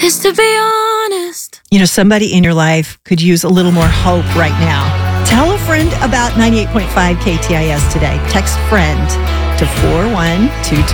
is to be honest. You know, somebody in your life could use a little more hope right now. Tell a friend about 98.5 KTIS today. Text friend to 41222.